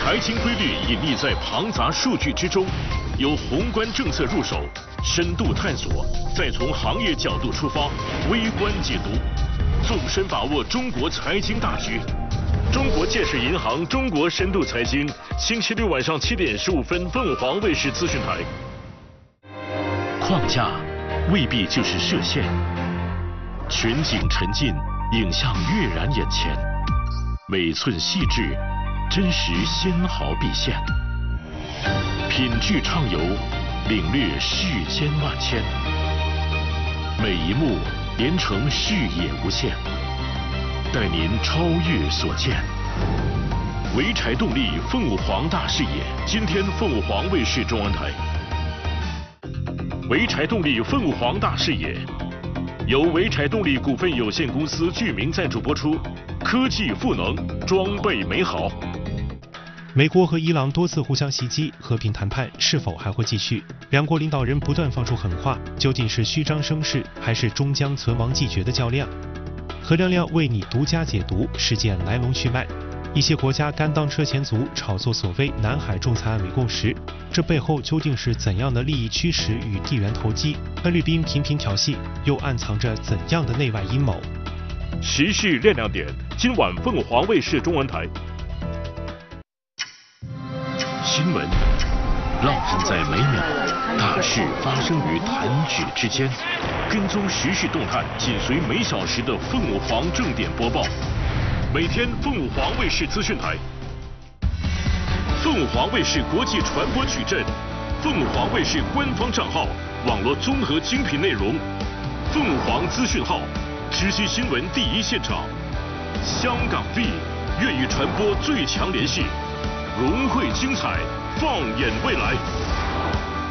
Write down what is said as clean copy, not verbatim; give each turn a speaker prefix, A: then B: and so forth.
A: 财经规律隐匿在庞杂数据之中，由宏观政策入手，深度探索，再从行业角度出发，微观解读，纵深把握中国财经大局。中国建设银行中国深度财经，星期六晚上7点15分，凤凰卫视资讯台。框架未必就是射线，全景沉浸，影像跃然眼前，每寸细致，真实纤毫毕现。品质畅游，领略世间万千，每一幕连成视野无限，带您超越所见。潍柴动力凤凰大视野，今天凤凰卫视中文台。潍柴动力凤凰大视野，由潍柴动力股份有限公司剧名赞助播出。科技赋能，装备美好。
B: 美国和伊朗多次互相袭击，和平谈判是否还会继续？两国领导人不断放出狠话，究竟是虚张声势，还是终将存亡既决的较量？何亮亮为你独家解读事件来龙去脉。一些国家甘当车前卒，炒作所谓南海仲裁案伪共识，这背后究竟是怎样的利益驱使与地缘投机？菲律宾频频挑衅，又暗藏着怎样的内外阴谋？
A: 时事亮亮点，今晚凤凰卫视中文台。新闻烙印在每秒，大事发生于弹指之间。跟踪时事动态，紧随每小时的凤凰正点播报。每天凤凰卫视资讯台，凤凰卫视国际传播矩阵，凤凰卫视官方账号，网络综合精品内容，凤凰资讯号，直击新闻第一现场。香港 V 粤语传播最强联系，融汇精彩，放眼未来。